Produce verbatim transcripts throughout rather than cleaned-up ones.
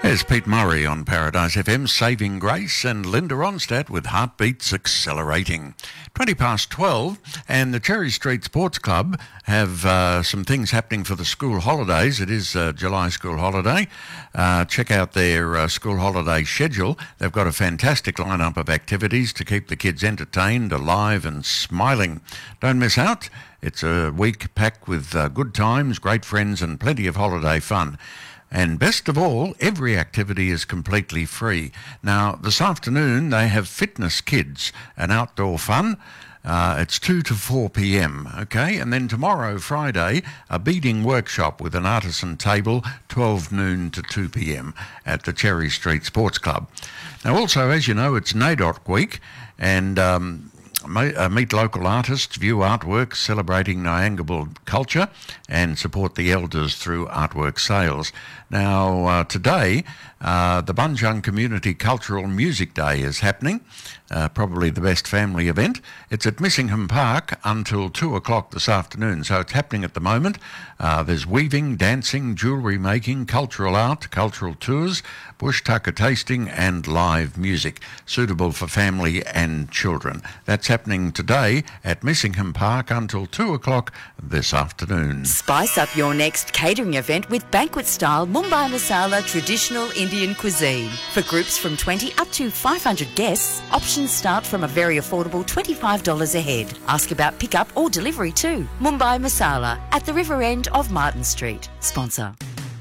There's Pete Murray on Paradise F M, Saving Grace, and Linda Ronstadt with Heartbeats Accelerating. twenty past twelve, and the Cherry Street Sports Club have uh, some things happening for the school holidays. It is uh, July school holiday. Uh, check out their uh, school holiday schedule. They've got a fantastic lineup of activities to keep the kids entertained, alive and smiling. Don't miss out. It's a week packed with uh, good times, great friends and plenty of holiday fun. And best of all, every activity is completely free. Now, this afternoon they have Fitness Kids, an outdoor fun. Uh, it's two to four p.m, okay? And then tomorrow, Friday, a beading workshop with an artisan table, twelve noon to two p.m. at the Cherry Street Sports Club. Now, also, as you know, it's NAIDOC week, and um, Uh, meet local artists, view artwork celebrating Nyangabul culture, and support the elders through artwork sales. Now, uh, today, uh, the Bunjung Community Cultural Music Day is happening, uh, probably the best family event. It's at Missingham Park until two o'clock this afternoon, so it's happening at the moment. Uh, there's weaving, dancing, jewellery making, cultural art, cultural tours, bush tucker tasting, and live music, suitable for family and children. That's happening today at Missingham Park until two o'clock this afternoon. Spice up your next catering event with banquet-style Mumbai Masala traditional Indian cuisine. For groups from twenty up to five hundred guests, options start from a very affordable twenty-five dollars a head. Ask about pickup or delivery too. Mumbai Masala at the river end of Martin Street. Sponsor.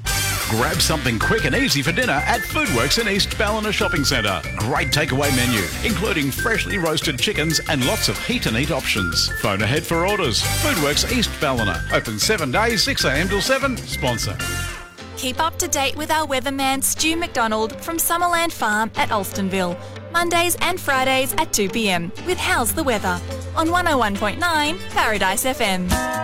Grab something quick and easy for dinner at Foodworks in East Ballina Shopping Centre. Great takeaway menu, including freshly roasted chickens and lots of heat and eat options. Phone ahead for orders. Foodworks East Ballina. Open seven days, six a.m. till seven. Sponsor. Keep up to date with our weatherman Stu McDonald from Summerland Farm at Alstonville. Mondays and Fridays at two p.m. with How's the Weather on one oh one point nine Paradise F M.